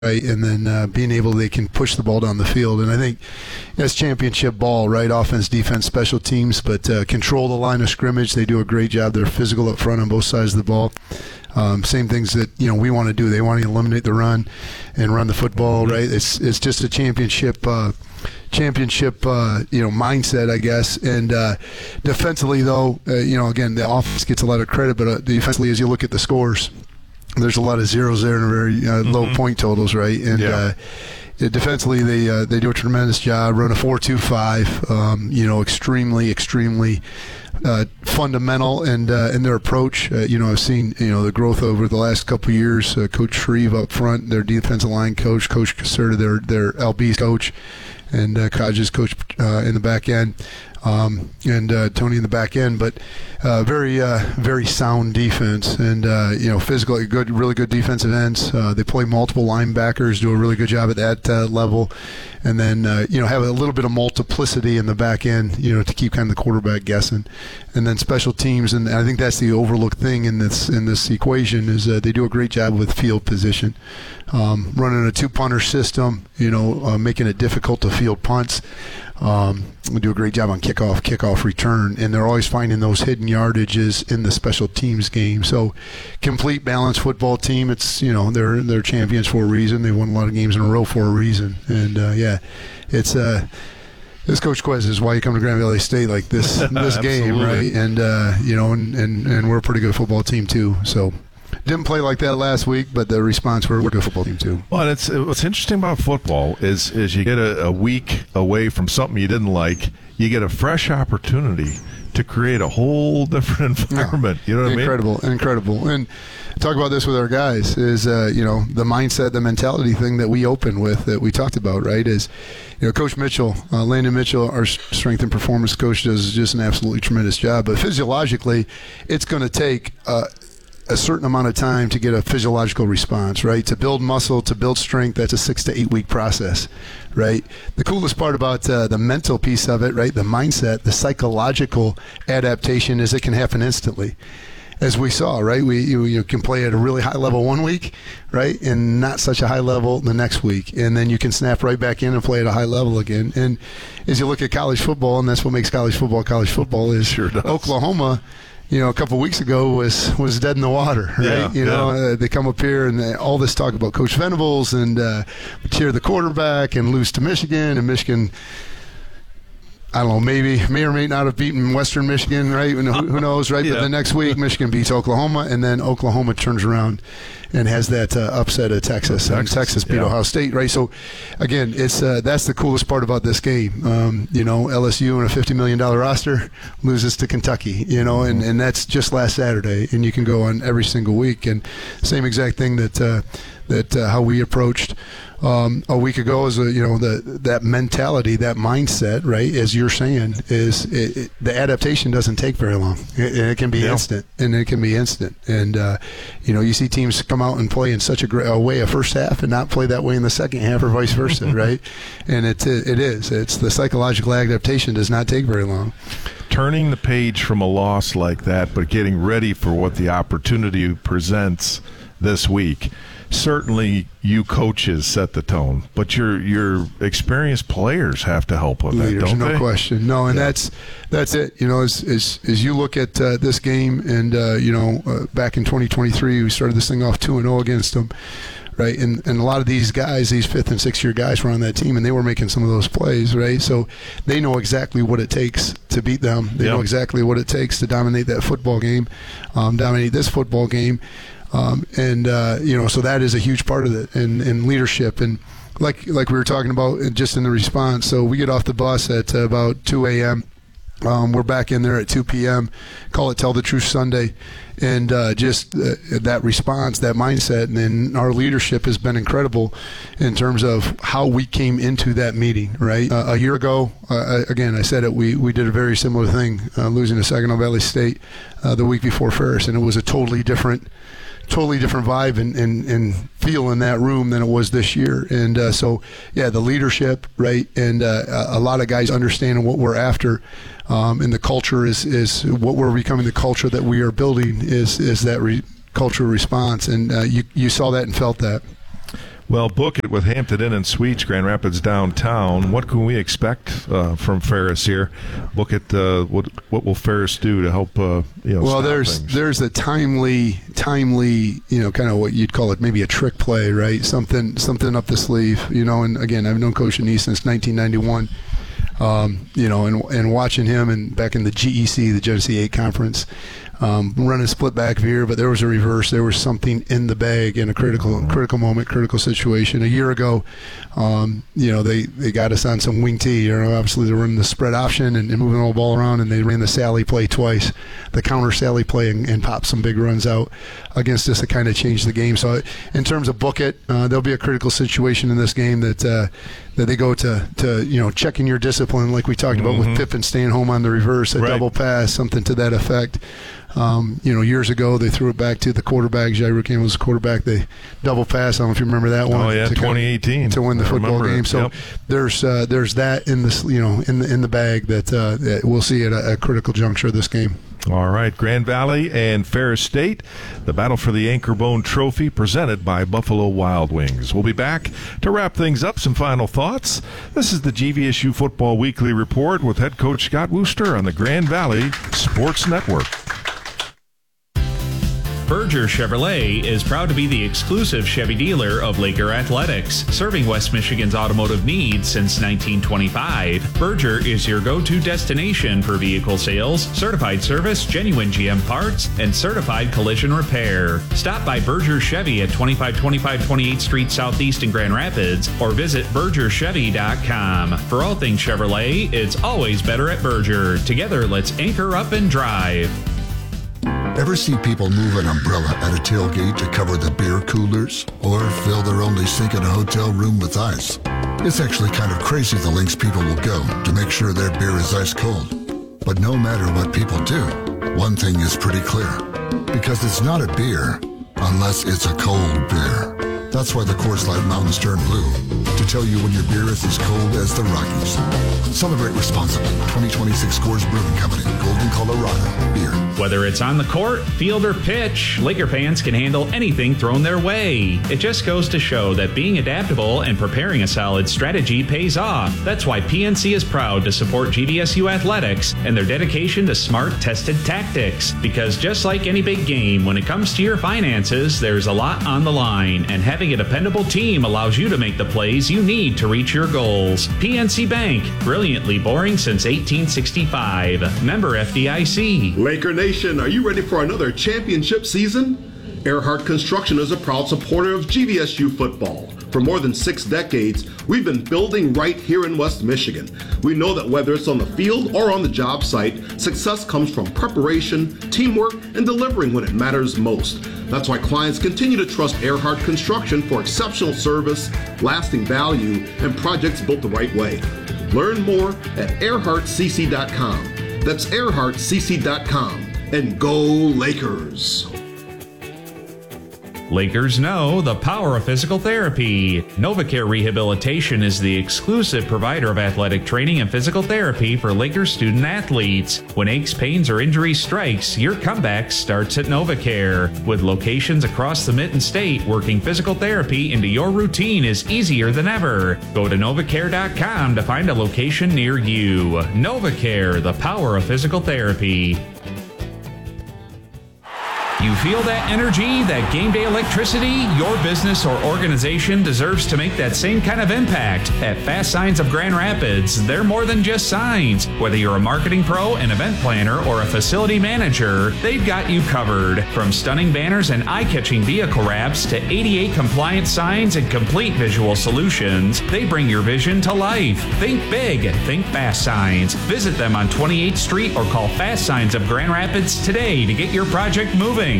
right, and then being able they can push the ball down the field. And I think that's championship ball, right? Offense, defense, special teams, but control the line of scrimmage. They do a great job. They're physical up front on both sides of the ball. Same things that we want to do. They want to eliminate the run and run the football, right? It's just a championship mindset, I guess. And defensively, though, again, the offense gets a lot of credit, but defensively, as you look at the scores, there's a lot of zeros there and very low point totals, right? And defensively, they do a tremendous job. Run a 4-2-5. Extremely fundamental and in their approach. I've seen the growth over the last couple of years. Coach Shreve up front, their defensive line coach, Coach Caserta, their LB's coach, and Kodge's coach in the back end. And Tony in the back end, but very sound defense and physical, really good defensive ends. They play multiple linebackers, do a really good job at that level, and then have a little bit of multiplicity in the back end, to keep kind of the quarterback guessing, and then special teams. And I think that's the overlooked thing in this equation is they do a great job with field position, running a 2-punter system, making it difficult to field punts. We do a great job on kickoff return, and they're always finding those hidden yardages in the special teams game. So, complete balanced football team. It's they're champions for a reason. They won a lot of games in a row for a reason, and it's this Coach Quez is why you come to Grand Valley State like this game, right? And and we're a pretty good football team too. So. Didn't play like that last week, but the response, we're a good football team too. Well, what's interesting about football is you get a week away from something you didn't like, you get a fresh opportunity to create a whole different environment. You know what I mean? Incredible. And talk about this with our guys is, the mindset, the mentality thing that we opened with that we talked about, right, is, Coach Mitchell, Landon Mitchell, our strength and performance coach, does just an absolutely tremendous job. But physiologically, it's going to take a certain amount of time to get a physiological response, right? To build muscle, to build strength, that's a 6 to 8 week process, right? The coolest part about the mental piece of it, right, the mindset, the psychological adaptation is it can happen instantly. As we saw, right, you can play at a really high level one week, right, and not such a high level the next week. And then you can snap right back in and play at a high level again. And as you look at college football, and that's what makes college football is sure does. Oklahoma, a couple of weeks ago was dead in the water, right? They come up here and all this talk about Coach Venables and cheer the quarterback and lose to Michigan, and Michigan, I don't know, may or may not have beaten Western Michigan, right? Who knows, right? But the next week, Michigan beats Oklahoma, and then Oklahoma turns around and has that upset of Texas. And Texas beat Ohio State, right? So, again, it's that's the coolest part about this game. LSU and a $50 million roster loses to Kentucky, and that's just last Saturday. And you can go on every single week. And same exact thing that how we approached a week ago is that mentality, that mindset, right? As you're saying, is the adaptation doesn't take very long. It can be instant, and you see teams come out and play in such a great way a first half and not play that way in the second half, or vice versa, right? And it's the psychological adaptation does not take very long. Turning the page from a loss like that, but getting ready for what the opportunity presents this week. Certainly you coaches set the tone, but your experienced players have to help with that, don't they? No question. No, and that's it. As you look at this game, and back in 2023, we started this thing off 2-0 against them, right? And a lot of these guys, these 5th and 6th year guys, were on that team, and they were making some of those plays, right? So they know exactly what it takes to beat them. They know exactly what it takes to dominate that football game, dominate this football game. So that is a huge part of it, and leadership, and like we were talking about just in the response. So we get off the bus at about 2 a.m. We're back in there at 2 p.m. Call it Tell the Truth Sunday, and that response, that mindset, and then our leadership has been incredible in terms of how we came into that meeting. Right, a year ago, again, I said it. We did a very similar thing, losing to Saginaw Valley State the week before Ferris, and it was a totally different vibe and feel in that room than it was this year. And the leadership, right, and a lot of guys understanding what we're after, and the culture is what we're becoming. The culture that we are building is that cultural response, and you saw that and felt that. Well, book it with Hampton Inn and Suites, Grand Rapids downtown. What can we expect from Ferris here? Book it. What will Ferris do to help? Well, there's a timely, kind of what you'd call it, maybe a trick play, right? Something up the sleeve, And again, I've known Coach Anise since 1991. And watching him and back in the GEC, the Genesee 8 conference, running split back veer, but there was a reverse. There was something in the bag in a critical moment, critical situation. A year ago, they got us on some wing T. Obviously they're running the spread option and moving the whole ball around, and they ran the Sally play twice, the counter Sally play, and popped some big runs out against us to kind of change the game. So in terms of book it, there'll be a critical situation in this game that they go to checking your discipline, like we talked about with Pippen staying home on the reverse, a double pass, something to that effect. Years ago they threw it back to the quarterback. Jair Campbell was the quarterback. They double pass. I don't know if you remember that one. Oh yeah, 2018 to win the football game. So there's that in this in the bag that we'll see at a critical juncture of this game. All right, Grand Valley and Ferris State, the battle for the Anchor Bone Trophy presented by Buffalo Wild Wings. We'll be back to wrap things up. Some final thoughts. This is the GVSU Football Weekly Report with head coach Scott Wooster on the Grand Valley Sports Network. Berger Chevrolet is proud to be the exclusive Chevy dealer of Laker Athletics, serving West Michigan's automotive needs since 1925. Berger is your go-to destination for vehicle sales, certified service, genuine GM parts, and certified collision repair. Stop by Berger Chevy at 2525 28th Street Southeast in Grand Rapids or visit BergerChevy.com. For all things Chevrolet, it's always better at Berger. Together, let's anchor up and drive. Ever see people move an umbrella at a tailgate to cover the beer coolers? Or fill their only sink in a hotel room with ice? It's actually kind of crazy the lengths people will go to make sure their beer is ice cold. But no matter what people do, one thing is pretty clear. Because it's not a beer unless it's a cold beer. That's why the Coors Light Mountains turn blue, to tell you when your beer is as cold as the Rockies. Celebrate responsibly. 2026 Coors Brewing Company, Golden, Colorado. Beer. Whether it's on the court, field, or pitch, Laker fans can handle anything thrown their way. It just goes to show that being adaptable and preparing a solid strategy pays off. That's why PNC is proud to support GVSU Athletics and their dedication to smart, tested tactics. Because just like any big game, when it comes to your finances, there's a lot on the line, and having a dependable team allows you to make the plays you need to reach your goals. PNC Bank, brilliantly boring since 1865. Member FDIC. Laker Nation, are you ready for another championship season? Earhart Construction is a proud supporter of GVSU football. For more than 6 decades, we've been building right here in West Michigan. We know that whether it's on the field or on the job site, success comes from preparation, teamwork, and delivering when it matters most. That's why clients continue to trust Earhart Construction for exceptional service, lasting value, and projects built the right way. Learn more at earhartcc.com. That's earhartcc.com. And go Lakers! Lakers know the power of physical therapy. NovaCare Rehabilitation is the exclusive provider of athletic training and physical therapy for Lakers student athletes. When aches, pains, or injuries strikes, your comeback starts at NovaCare. With locations across the Mitten State, working physical therapy into your routine is easier than ever. Go to NovaCare.com to find a location near you. NovaCare, the power of physical therapy. You feel that energy, that game day electricity? Your business or organization deserves to make that same kind of impact. At Fast Signs of Grand Rapids, they're more than just signs. Whether you're a marketing pro, an event planner, or a facility manager, they've got you covered. From stunning banners and eye-catching vehicle wraps to ADA compliant signs and complete visual solutions, they bring your vision to life. Think big, think Fast Signs. Visit them on 28th Street or call Fast Signs of Grand Rapids today to get your project moving.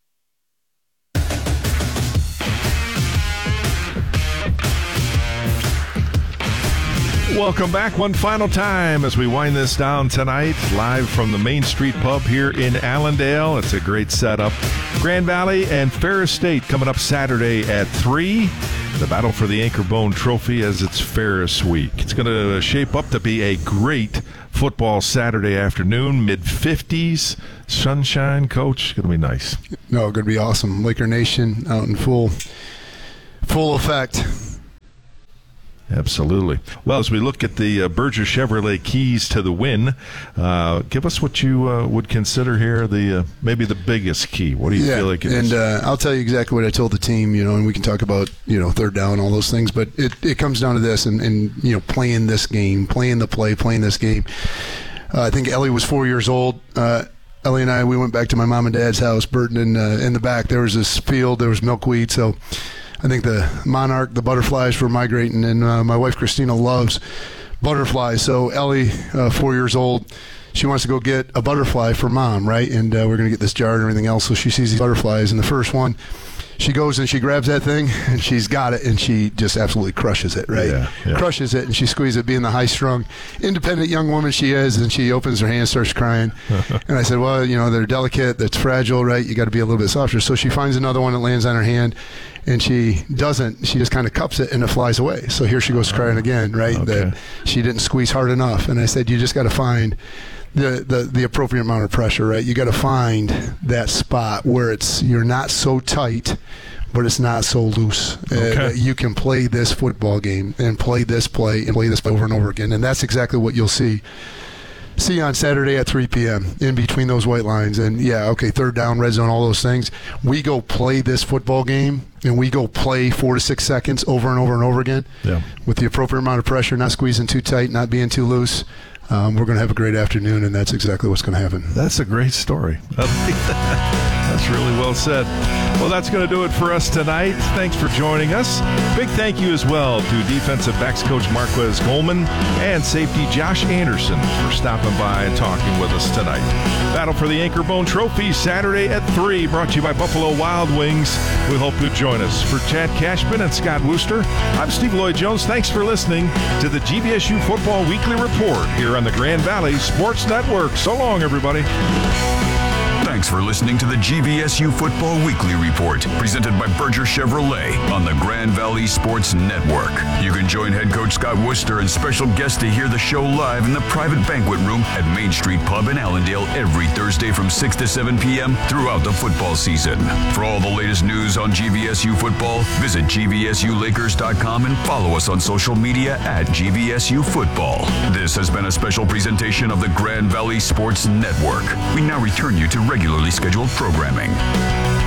Welcome back one final time as we wind this down tonight, live from the Main Street Pub here in Allendale. It's a great setup. Grand Valley and Ferris State coming up Saturday at 3. The battle for the Anchor Bone Trophy as it's Ferris Week. It's going to shape up to be a great football Saturday afternoon, mid-50s, sunshine, Coach. It's going to be nice. No, going to be awesome. Laker Nation out in full full effect. Absolutely. Well, as we look at the Berger Chevrolet keys to the win, give us what you would consider here maybe the biggest key. What do you feel like it is? And I'll tell you exactly what I told the team, and we can talk about, third down, all those things, but it comes down to this and playing this game, playing this game. I think Ellie was 4 years old. Ellie and I, we went back to my mom and dad's house. Burton in the back, there was this field, there was milkweed, so I think the monarch, the butterflies were migrating, and my wife Christina loves butterflies. So Ellie, 4 years old, she wants to go get a butterfly for mom, right? And we're going to get this jar and everything else. So she sees these butterflies, and the first one, she goes and she grabs that thing, and she's got it, and she just absolutely crushes it, right? Yeah. Crushes it, and she squeezes it, being the high-strung, independent young woman she is, and she opens her hand, starts crying. And I said, well, they're delicate, that's fragile, right? You got to be a little bit softer. So she finds another one that lands on her hand, and she doesn't. She just kind of cups it, and it flies away. So here she goes crying again, right? Okay. That she didn't squeeze hard enough. And I said, you just got to find the appropriate amount of pressure, right? You got to find that spot where you're not so tight, but it's not so loose. Okay. You can play this football game and play this play over and over again. And that's exactly what you'll see on Saturday at 3 p.m. in between those white lines. And, third down, red zone, all those things. We go play this football game, and we go play 4 to 6 seconds over and over and over again with the appropriate amount of pressure, not squeezing too tight, not being too loose. We're going to have a great afternoon, and that's exactly what's going to happen. That's a great story. That's really well said. Well, that's going to do it for us tonight. Thanks for joining us. Big thank you as well to defensive backs coach Marquez Goldman and safety Josh Anderson for stopping by and talking with us tonight. Battle for the Anchor Bone Trophy Saturday at 3, brought to you by Buffalo Wild Wings. We hope you'll join us. For Chad Cashman and Scott Wooster, I'm Steve Lloyd Jones. Thanks for listening to the GVSU Football Weekly Report here on the Grand Valley Sports Network. So long, everybody. Thanks for listening to the GVSU Football Weekly Report, presented by Berger Chevrolet on the Grand Valley Sports Network. You can join head coach Scott Wooster and special guests to hear the show live in the private banquet room at Main Street Pub in Allendale every Thursday from 6 to 7 p.m. throughout the football season. For all the latest news on GVSU football, visit GVSULakers.com and follow us on social media at GVSU Football. This has been a special presentation of the Grand Valley Sports Network. We now return you to regularly scheduled programming.